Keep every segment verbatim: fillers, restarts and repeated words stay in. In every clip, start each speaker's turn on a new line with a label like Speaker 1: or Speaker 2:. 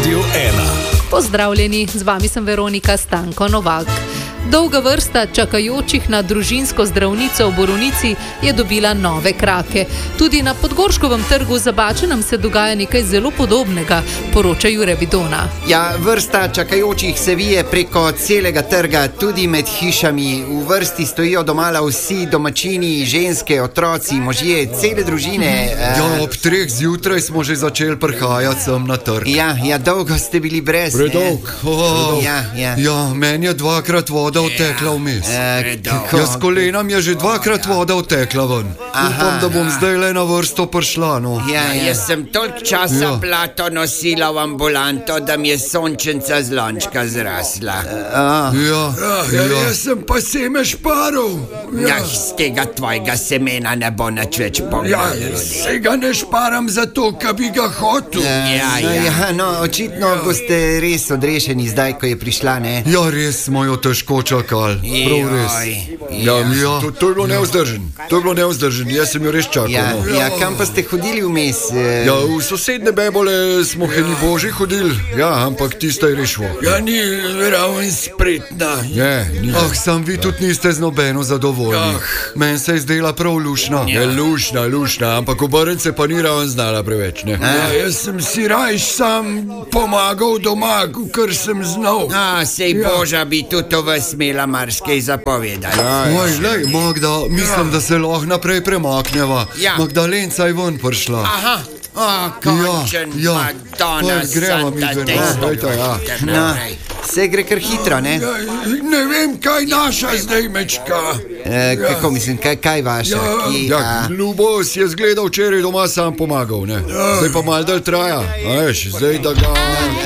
Speaker 1: Radiu ena.
Speaker 2: Pozdravljeni, z vami sem Veronika Stanko Novak. Dolga vrsta čakajočih na družinsko zdravnico v Borovnici je dobila nove krake. Tudi na Podgorškovem trgu za Bačenem se dogaja nekaj zelo podobnega, poroča Jure Vidona.
Speaker 3: Ja, vrsta čakajočih se vije preko celega trga, tudi med hišami. V vrsti stojijo domala vsi domačini, ženske, otroci, možje, cele družine.
Speaker 4: Ja, ob treh zjutraj smo že začeli prihajati sem na trg.
Speaker 3: Ja, ja, dolgo ste bili brez.
Speaker 4: Predolg. Oh,
Speaker 3: ja, ja.
Speaker 4: ja, meni je dvakrat voda odtekla vmes.
Speaker 3: E,
Speaker 4: ja, s kolenom je že dvakrat voda odtekla ven.
Speaker 3: Aha,
Speaker 4: Upam, da bom zdaj le na vrsto prišla. No.
Speaker 3: Ja, ja.
Speaker 5: Jaz sem toliko časa
Speaker 4: Ja.
Speaker 5: plato nosila v ambulanto, da mi je sončenca z lončka zrasla.
Speaker 3: A,
Speaker 4: Ja, ja, ja.
Speaker 6: sem pa seme šparov.
Speaker 5: Ja, z tega tvojega semena ne bo nič več
Speaker 6: Ja,
Speaker 5: pomagalo.
Speaker 6: se ga ne šparam zato, ka bi ga hotel.
Speaker 5: Ja,
Speaker 3: no,
Speaker 5: ja.
Speaker 3: ja, no, očitno boste res odrešeni zdaj, ko je prišla, ne?
Speaker 4: Ja, res smo jo težko čakali. Prav res. Ja, ja. To, to je bilo nevzdržen. To je bilo nevzdržen. Jaz sem jo res čakal.
Speaker 3: Ja,
Speaker 4: no.
Speaker 3: ja, kam pa ste hodili vmes? E,
Speaker 4: Ja, v sosedne bebole smo heni boži hodili, ja, ampak tista je rešila.
Speaker 6: Ja, ni raven spretna.
Speaker 4: Je, ni. Ah, sam vi tudi niste z nobeno zadovoljni. Meni se je zdela prav lušna. Je lušna, lušna, ampak obrnce pa ni raven znala preveč, ne?
Speaker 6: Ja, jaz sem si rajš sam pomagal doma, ker sem znal.
Speaker 5: A, sej Boža bi tudi to vas imela marsikaj zapovedati.
Speaker 4: Oj, lej, Magda, mislim, da se lahko naprej premakneva.
Speaker 5: Ja.
Speaker 4: Magdalenca je ven prišla.
Speaker 5: Aha, o, končen,
Speaker 4: Ja, ja.
Speaker 5: Madonna,
Speaker 4: Oj, gremo mi
Speaker 5: Santa,
Speaker 4: ven,
Speaker 5: dej
Speaker 4: ja,
Speaker 5: stop,
Speaker 4: dajte, ja.
Speaker 5: ter
Speaker 3: no,
Speaker 5: naprej.
Speaker 3: se gre kar hitro, ne?
Speaker 6: Ja, ne vem, kaj naša zdaj mečka.
Speaker 3: E, kako mislim, kaj, kaj vaša? Ki,
Speaker 4: Ja,
Speaker 3: a,
Speaker 4: Ljubo si je zgledal včeraj doma sam pomagal, ne? Zdaj pa malo dalj traja, a veš, zdaj da ga...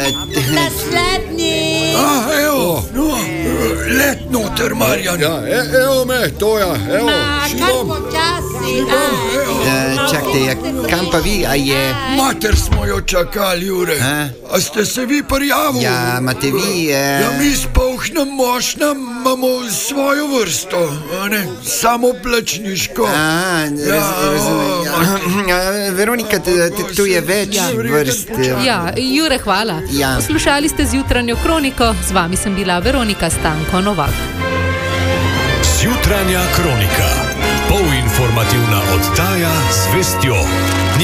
Speaker 2: Naslednji!
Speaker 6: A, evo, no, let noter, Marjan.
Speaker 4: Ja, e, evo me, to ja, evo, šivom.
Speaker 2: počasi.
Speaker 3: e, čakajte, ja, kam pa vi, a je...
Speaker 6: Mater smo jo čakali, Jure.
Speaker 3: A?
Speaker 6: A ste se vi prijavili?
Speaker 3: Ja, imate vi... E,
Speaker 6: Ja, mi s Polhnem mošnem imamo svojo vrsto, a ne, samo plačniško.
Speaker 3: Aha, raz, razumem. Ja, Veronika, t- t- tu je več vrst. e,
Speaker 2: Ja, Jure, hvala.
Speaker 3: Ja.
Speaker 2: Poslušali ste zjutranjo kroniko, z vami sem bila Veronika Stanko Novak.
Speaker 1: Jutranja kronika. Polinformativna oddaja z vestjo.